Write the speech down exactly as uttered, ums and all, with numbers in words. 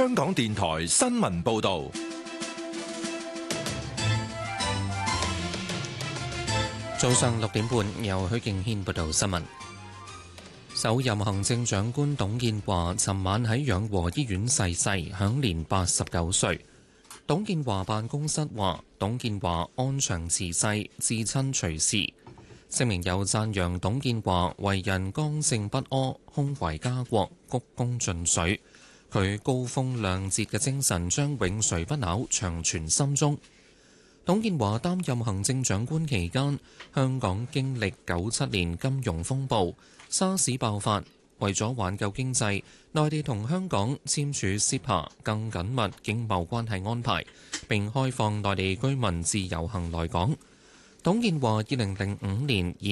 香港電台新聞報道。 早上六點半，由許敬軒報道新聞。首任行政長官董建華尋晚喺養和醫院逝世，享年八十九歲。董建華辦公室話，董建華安詳辭世，至親隨侍。聲明又讚揚董建華為人剛正不阿，胸懷家國，鞠躬盡瘁。佢高風亮節嘅精神將永垂不朽，長存心中。董建華擔任行政長官期間，香港經歷九七年金融風暴、沙士爆發，為咗挽救經濟，內地同香港簽署 C E P A 更緊密經貿關係安排，並開放內地居民自由行來港。董建華二零零五年以